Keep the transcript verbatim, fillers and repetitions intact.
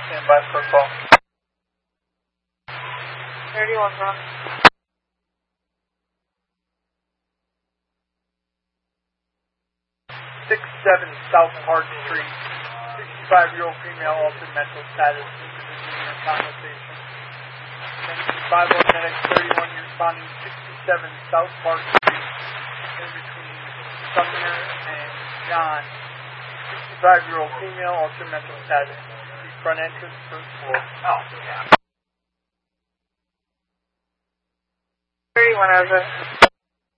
Stand by for call. thirty-one wrong. six seven South Park Street. sixty-five-year-old female, altered mental status. Position of conversation. five one medic thirty-one, you're responding sixty-seven South Park Street. In between Sumner and John. sixty-five-year-old female, altered mental status. The front entrance, first floor. Oh, yeah. thirty-one over.